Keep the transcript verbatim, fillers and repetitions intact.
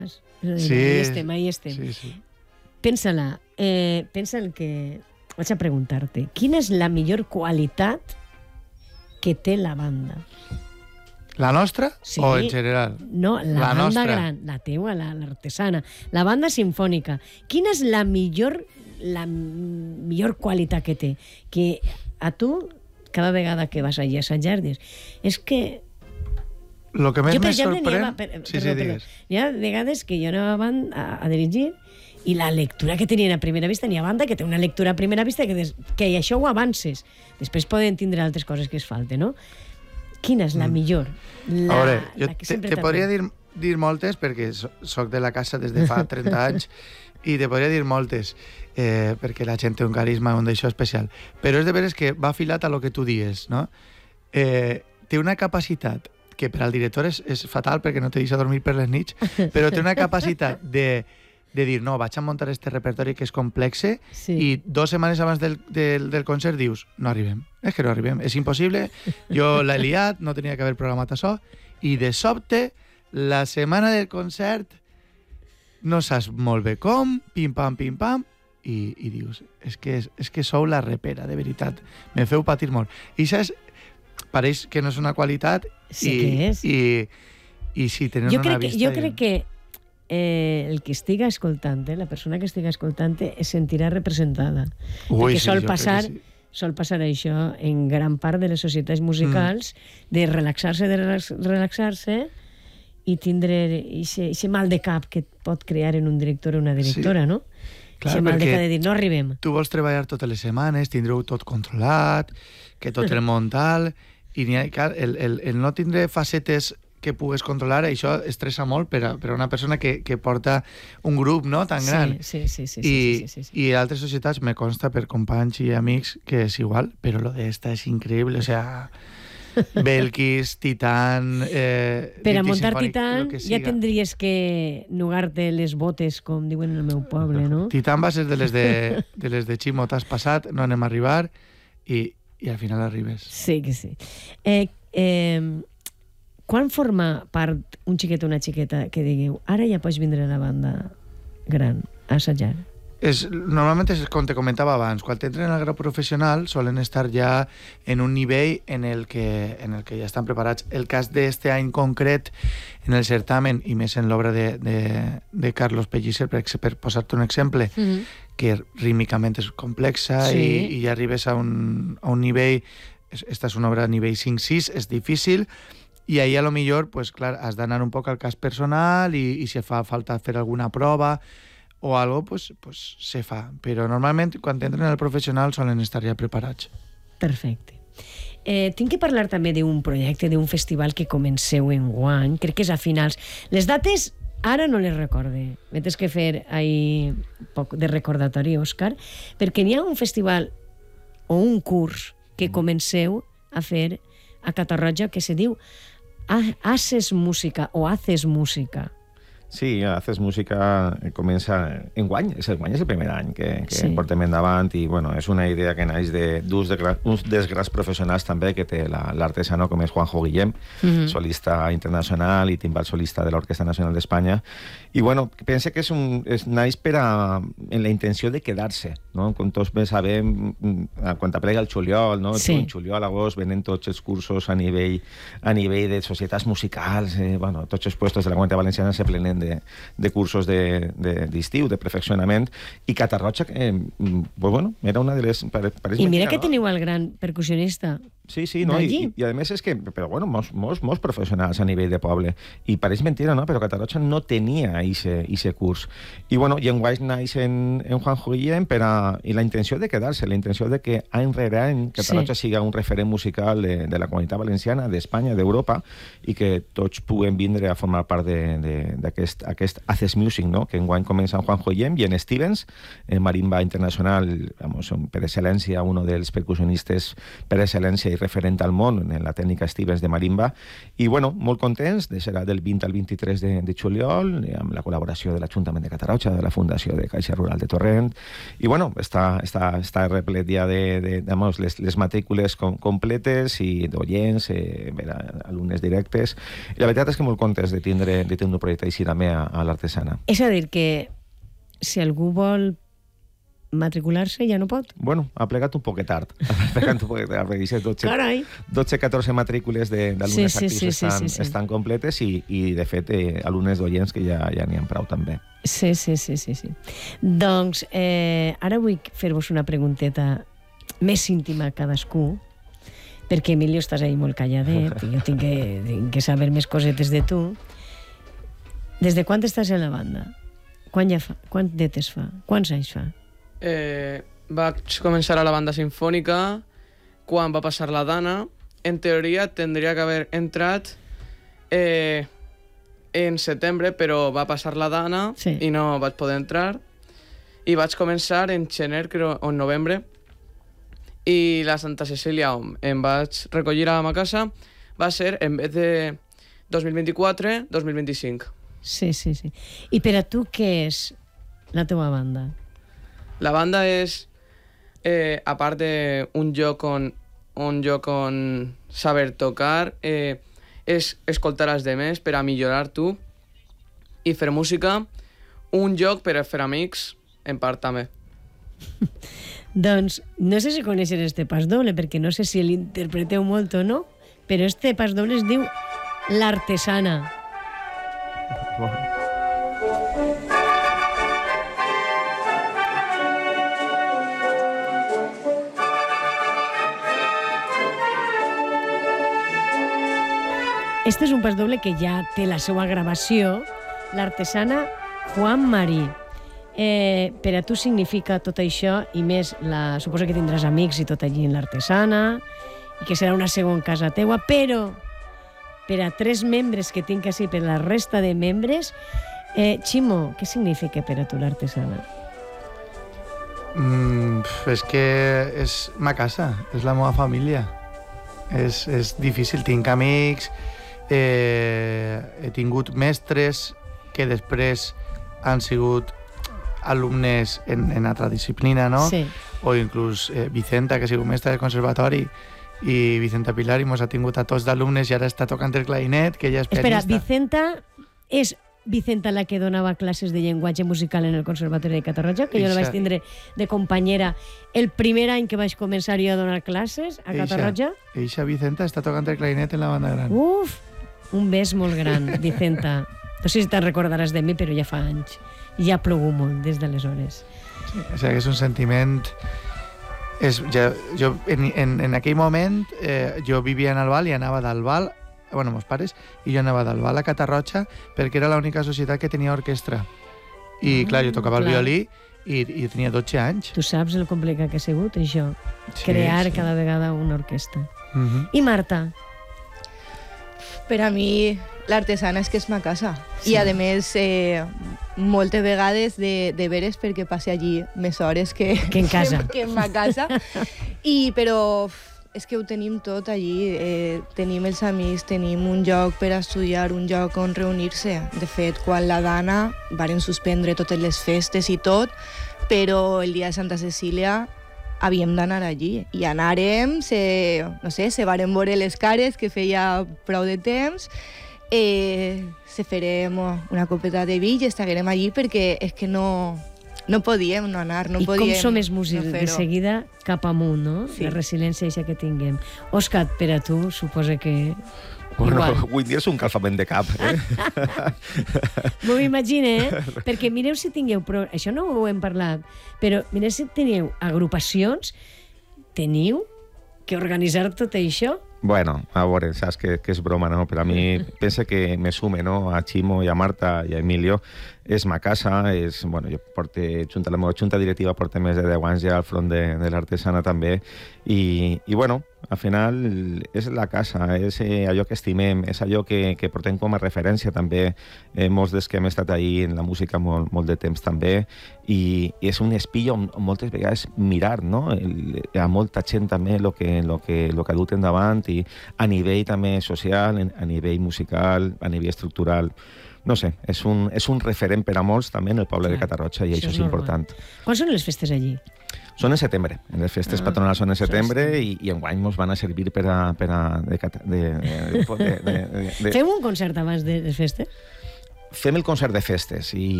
Sí, ahí estem, ahí estem. Sí, sí. Pensa-la, eh, pensa el que... Vaig a preguntar-te, quina és la millor qualitat que té la banda? La nostra Sí. o en general? No, la, La banda nostra. gran, la teua, la- l'artesana, la banda sinfònica. Quina és la millor, la millor qualitat que té? Que a tu, cada vegada que vas allà a assajar, dius, és que... Lo que més Jo, per me exemple, n'hi sorprèn... ha, per, sí, perdó, sí, perdó. digues. Hi ha vegades que jo anava a, banda, a, a dirigir i la lectura que tenien a primera vista, n'hi ha banda que té una lectura a primera vista que, des, que això ho avances. Després poden tindre altres coses que es falten, no? Quina és la millor? La, A veure, jo la que te, sempre te t'ha podria dit. dir, dir moltes, perquè so- soc de la casa des de fa trenta anys, i te podria dir moltes, eh, perquè la gent té un carisma, un d'això especial. Però és de veres que va filat a lo que tu dies, no? Eh, té una capacitat que per al director és, és fatal perquè no te deixa dormir per les nits, però té una capacitat de, de dir, no, vaig a muntar este repertori que és complexe, Sí. i dues setmanes abans del, del, del concert dius, no arribem, és que no arribem, és impossible, jo l'he liat, no tenia que haver programat això, i de sobte, la setmana del concert, no saps molt bé com, pim-pam, pim-pam, i, i dius, és que, és, és que sou la repera, de veritat, me feu patir molt. I saps, pareix que no és una qualitat, Sí i, que és. i, i sí, tenen Jo una crec que, vista... jo i- crec que eh, el que estiga escoltant, la persona que estiga escoltant, es sentirà representada. Ui, perquè sí, sol jo crec que passar, sí. sol passar això en gran part de les societats musicals, mm. de relaxar-se, de relax- relaxar-se i tindre aquest mal de cap que et pot crear en un director o una directora, Sí. no? Clar, Aquest mal de perquè cap de dir, no arribem. Tu vols treballar totes les setmanes, tindreu tot controlat, que tot el món tal, i n'hi ha, clar, el, el, el no tindre facetes que pugues controlar, això estressa molt per a, per a una persona que, que porta un grup, no?, tan gran. Sí, sí, sí. sí, I, sí, sí, sí. i altres societats me consta per companys i amics que és igual, però lo de esta és increïble, o sea, Belkis, Titán... Eh, Per a Dicti muntar Sinfònic, Titán lo que ja siga. tindries que nugar-te les botes, com diuen en el meu poble, no? Titán va ser de les de, de, les de Ximo, t'has passat, no anem a arribar, i, i al final arribes. Sí que sí. Eh, eh, quan forma part un xiquet o una xiqueta que digueu ara ja pots vindre a la banda gran a assajar? És, normalment és com te comentava abans, quan entren al grau professional solen estar ja en un nivell en el que, en el que ja estan preparats. El cas d'este any concret en el certamen, i més en l'obra de, de, de Carlos Pellicer, per, per posar-te un exemple, Mm-hmm. que rítmicament és complexa, Sí. i, i ja arribes a un, a un nivell, es- esta és una obra a nivell cinc sis, és difícil, i ahí a lo millor, pues, clar, has d'anar un poc al cas personal, i, i si fa falta fer alguna prova o algo, pues, pues se fa. Però normalment quan entren al professional solen estar ja preparats. Perfecte. Eh, tinc que parlar també d'un projecte, d'un festival que comenceu en guany, crec que és a finals. Les dates ara no les recorde. Me tens que fer ahí poc de recordatori, Òscar, perquè n'hi ha un festival o un curs que comenceu a fer a Catarroja que se diu Ha- Haces Música o Haces Música. Sí, Haces Música comença en guany, és el guany és el primer any que, que Sí. sí. portem endavant, i bueno, és una idea que naix de, d'uns de, gra- uns dels grans professionals també que té la, l'artesano, com és Juanjo Guillem, Mhm. solista internacional i timbal solista de l'Orquestra Nacional d'Espanya. I bueno, pense que és un, és, naix per a, en la intenció de quedar-se, no? Com tots bé sabem, mm, quan aplega el juliol, no? Sí. En juliol, agost, venen tots els cursos a nivell, a nivell de societats musicals, eh, bueno, tots els puestos de la Comunitat Valenciana se plenen de, de cursos de, de, d'estiu, de perfeccionament, i Catarroja, eh, pues bueno, era una de les... Pare, I mira que teniu el gran percussionista. Sí, sí, no? d'allí. I, i a més és que, però bueno, molts, molts, molts professionals a nivell de poble, i pareix mentira, no? Però Catarroja no tenia ese curs. I bueno, i en Guaix naix en, en Juanjo Guillem per a, i la intenció de quedar-se, la intenció de que any rere any Catarroja Sí. siga un referent musical de, de la Comunitat Valenciana, d'Espanya, d'Europa, i que tots puguem vindre a formar part de- de- d'aquest aquest Haces Music, no? Que en guany comença en Juanjo Guillem i en Stevens, en marimba internacional, vamos, per excel·lència, un dels percussionistes per excel·lència i referent al món en la tècnica Stevens de marimba. I, bueno, molt contents, serà del vint al vint-i-tres de, de juliol, amb la col·laboració de l'Ajuntament de Catarroja, de la Fundació de Caixa Rural de Torrent. I, bueno, està, està, està replet ja de, de, de, de les, les matrícules com, completes i d'oients, eh, alumnes directes. I la veritat és que molt contents de tindre, de tindre un projecte així també a, a l'Artesana. És a dir, que si algú vol matricular-se ja no pot? Bueno, ha plegat un poquet tard. Ha plegat un poquet tard, perquè dotze, dotze catorze matrícules d'alumnes sí, sí, actius sí, estan, sí, sí, sí. estan completes i, i de fet, eh, alumnes d'oients que ja, ja n'hi ha prou també. Sí, sí, sí, sí, sí. Doncs eh, ara vull fer-vos una pregunteta més íntima a cadascú, perquè, Emilio, estàs ahí molt calladet, i jo tinc que, tinc que saber més cosetes de tu. Des de quan estàs en la banda? Quan ja fa? Quant detes fa? Quants anys fa? Eh, vaig començar a la banda sinfònica quan va passar la Dana. En teoria tindria que haver entrat eh, en setembre, però va passar la Dana sí. i no vaig poder entrar. I vaig començar en gener, crec, o en novembre. I la Santa Cecília, on em vaig recollir a ma casa, va ser, en vez de dos mil vint-i-quatre, dos mil vint-i-cinc. Sí, sí, sí. I per a tu què és la teva banda? La banda és, eh, a part d'un lloc on, un lloc on saber tocar, eh, és escoltar els demés per a millorar tu i fer música, un lloc per a fer amics, en part també. Doncs no sé si coneixen este pas doble, perquè no sé si l'interpreteu molt o no, però este pas doble es diu L'Artesana. Wow. Este és un pas doble que ja té la seva gravació, L'Artesana Juan Marí. Eh, per a tu significa tot això i més, la, suposo que tindràs amics i tot allí en l'Artesana i que serà una segona casa teua, però per a tres membres que tinc així, per la resta de membres, eh, Ximo, què significa per a tu l'Artesana? Mm, és que és ma casa, és la meva família. És, és difícil, tinc amics, eh, he tingut mestres que després han sigut alumnes en, en altra disciplina, no? Sí. O inclús eh, Vicenta, que ha sigut mestra del conservatori, i Vicenta Pilar, i mos ha tingut a tots d'alumnes i ara està tocant el clarinet, que ella és pianista. Espera, Vicenta és Vicenta la que donava classes de llenguatge musical en el Conservatori de Catarroja, que jo la vaig tindre de companyera el primer any que vaig començar jo a donar classes a Catarroja. Eixa Vicenta està tocant el clarinet en la banda gran. Uf, un bes molt gran, Vicenta. No sé si te'n recordaràs de mi, però ja fa anys. I ja plogut molt des d'aleshores. Sí, o sigui, és un sentiment... És, ja, jo, en, en, en aquell moment, eh, jo vivia en Albal i anava d'Albal, bueno, meus pares, i jo anava d'Albal a Catarroja perquè era l'única societat que tenia orquestra. I, mm, clar, jo tocava clar. el violí i, i tenia dotze anys. Tu saps el complicat que ha sigut, això? Sí, crear sí. cada vegada una orquestra. Mm-hmm. I Marta? Per a mi, l'Artesana és que és ma casa. Sí. I, a més, eh, moltes vegades de, de veres perquè passe allí més hores que, que en casa. Que, que en ma casa. I, però és que ho tenim tot allí. Eh, tenim els amics, tenim un lloc per a estudiar, un lloc on reunir-se. De fet, quan la Dana varen suspendre totes les festes i tot, però el dia de Santa Cecília havíem d'anar allí. I anàrem, se, no sé, se varen veure les cares, que feia prou de temps, eh, se farem una copeta de vi i estaguerem allí perquè és que no, no podíem no anar, no I podíem... I com som els músics, no de seguida cap amunt, no? Sí. La resiliència eixa que tinguem. Òscar, per a tu, suposa que... Bueno, avui dia és un calfament de cap, eh? M'ho imagino, eh? Perquè mireu si tingueu... Però això no ho hem parlat, però mireu si teniu agrupacions, teniu que organitzar tot això. Bueno, a veure, saps que, que és broma, no? Per a mi, pensa que me sume, no? A Ximo i a Marta i a Emilio. és ma casa, és, bueno, jo porto, junta la meva junta directiva, porta més de deu anys ja al front de, de l'artesana també, i, i bueno, al final és la casa, és eh, allò que estimem, és allò que, que portem com a referència també, eh, molts dels que hem estat ahí en la música molt, molt de temps també, i, i és un espill on, on moltes vegades mirar, no? El, hi ha molta gent també el que, lo que, lo que ha dut endavant, i a nivell també social, a nivell musical, a nivell estructural. No sé, és un, és un referent per a molts també en el poble Clar, de Catarroja, i això, això és, és important. Quan són les festes allí? Són en setembre. Les festes ah, patronals són en setembre i, i enguany ens van a servir per a... Per a de, de, de, de, de, de, de... Fem un concert abans de les festes? Fem el concert de festes i,